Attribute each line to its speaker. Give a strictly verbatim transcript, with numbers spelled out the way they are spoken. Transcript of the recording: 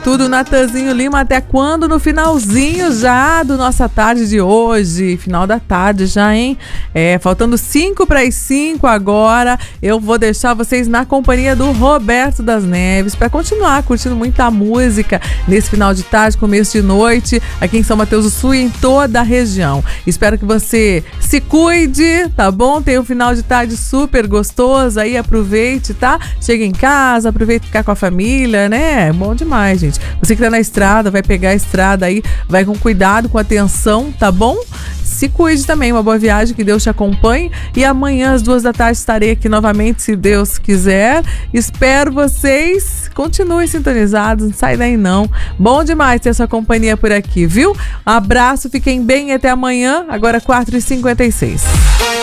Speaker 1: Tudo Natanzinho Lima, até quando? No finalzinho já do nossa tarde de hoje, final da tarde já, hein? É, faltando cinco para as cinco agora, eu vou deixar vocês na companhia do Roberto das Neves para continuar curtindo muita música nesse final de tarde, começo de noite, aqui em São Mateus do Sul e em toda a região. Espero que você se cuide, tá bom? Tenha um final de tarde super gostoso aí, aproveite, tá? Chega em casa, aproveite ficar com a família, né? É bom demais, gente. Você que tá na estrada, vai pegar a estrada aí, vai com cuidado, com atenção, tá bom? Se cuide também, uma boa viagem, que Deus te acompanhe. E amanhã às duas da tarde estarei aqui novamente, se Deus quiser. Espero vocês, continuem sintonizados, não sai daí não. Bom demais ter sua companhia por aqui, viu? Um abraço, fiquem bem e até amanhã, agora quatro e cinquenta e seis.